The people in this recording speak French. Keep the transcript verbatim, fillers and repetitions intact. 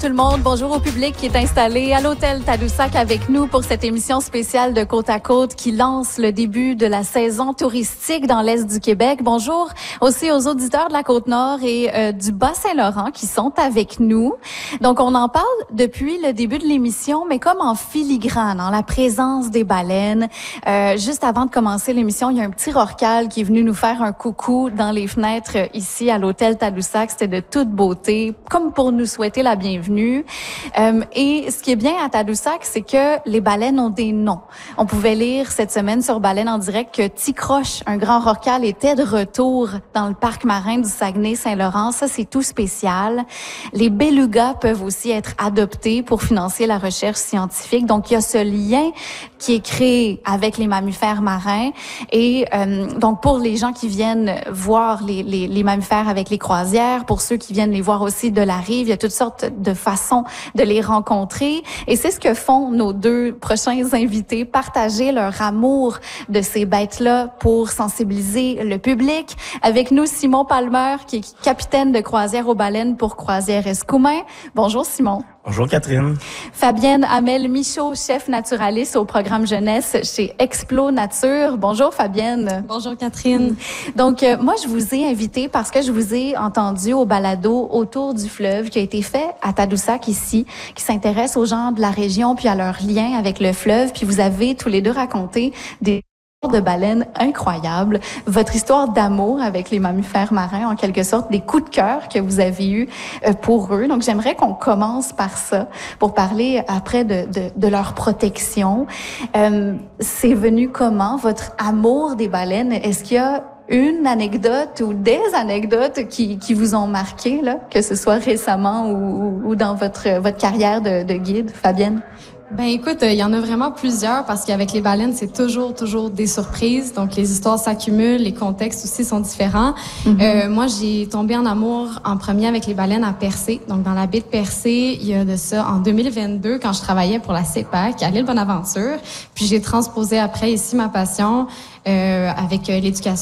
Tout le monde, bonjour au public qui est installé à l'hôtel Tadoussac avec nous pour cette émission spéciale de Côte à Côte qui lance le début de la saison touristique dans l'Est du Québec. Bonjour aussi aux auditeurs de la Côte-Nord et euh, du Bas-Saint-Laurent qui sont avec nous. Donc, on en parle depuis le début de l'émission, mais comme en filigrane, en la présence des baleines. Euh, juste avant de commencer l'émission, il y a un petit rorcal qui est venu nous faire un coucou dans les fenêtres ici à l'hôtel Tadoussac. C'était de toute beauté, comme pour nous souhaiter la bienvenue. Euh, et ce qui est bien à Tadoussac, c'est que les baleines ont des noms. On pouvait lire cette semaine sur Baleine en direct que Ticroche, un grand rorcal, était de retour dans le parc marin du Saguenay-Saint-Laurent. Ça, c'est tout spécial. Les belugas peuvent aussi être adoptés pour financer la recherche scientifique. Donc, il y a ce lien qui est créé avec les mammifères marins. Et euh, donc, pour les gens qui viennent voir les, les, les mammifères avec les croisières, pour ceux qui viennent les voir aussi de la rive, il y a toutes sortes de façon de les rencontrer. Et c'est ce que font nos deux prochains invités, partager leur amour de ces bêtes-là pour sensibiliser le public. Avec nous, Simon Palmer, qui est capitaine de croisière aux baleines pour Croisière Escoumins. Bonjour, Simon. Bonjour Catherine. Fabienne Hamel-Michaud, chef naturaliste au programme jeunesse chez Explo Nature. Bonjour Fabienne. Bonjour Catherine. Donc euh, moi je vous ai invité parce que je vous ai entendu au balado Autour du fleuve qui a été fait à Tadoussac ici, qui s'intéresse aux gens de la région puis à leur lien avec le fleuve. Puis vous avez tous les deux raconté des de baleines incroyables, votre histoire d'amour avec les mammifères marins, en quelque sorte, des coups de cœur que vous avez eus pour eux. Donc, j'aimerais qu'on commence par ça, pour parler après de, de, de leur protection. Euh, c'est venu comment, votre amour des baleines? Est-ce qu'il y a une anecdote ou des anecdotes qui, qui vous ont marqué, là, que ce soit récemment ou, ou dans votre, votre carrière de, de guide, Fabienne? Ben écoute, il y en a vraiment plusieurs parce qu'avec les baleines, c'est toujours, toujours des surprises. Donc, les histoires s'accumulent, les contextes aussi sont différents. Mm-hmm. Euh, moi, j'ai tombé en amour en premier avec les baleines à Percé. Donc, dans la baie de Percé, il y a de ça en deux mille vingt-deux quand je travaillais pour la CEPAC à l'île Bonaventure. Puis, j'ai transposé après ici ma passion euh, avec euh, l'éducation